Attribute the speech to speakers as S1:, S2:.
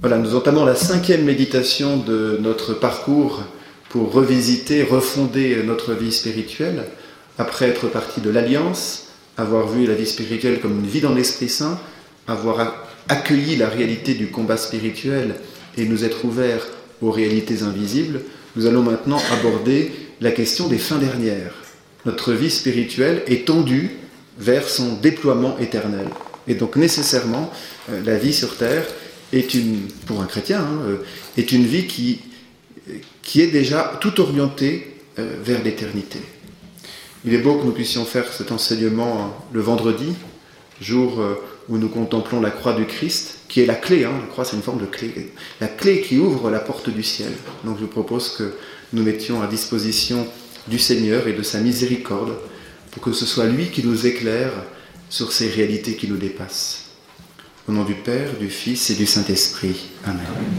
S1: Voilà, nous entamons la 5e méditation de notre parcours pour revisiter, refonder notre vie spirituelle, après être parti de l'Alliance, avoir vu la vie spirituelle comme une vie dans l'Esprit Saint, avoir accueilli la réalité du combat spirituel et nous être ouverts aux réalités invisibles. Nous allons maintenant aborder la question des fins dernières. Notre vie spirituelle est tendue vers son déploiement éternel. Et donc nécessairement, la vie sur Terre est pour un chrétien, est une vie qui est déjà tout orientée vers l'éternité. Il est beau que nous puissions faire cet enseignement le vendredi, jour où nous contemplons la croix du Christ, qui est la clé, la croix c'est une forme de clé, la clé qui ouvre la porte du ciel. Donc je propose que nous mettions à disposition du Seigneur et de sa miséricorde, pour que ce soit lui qui nous éclaire sur ces réalités qui nous dépassent. Au nom du Père, du Fils et du Saint-Esprit. Amen.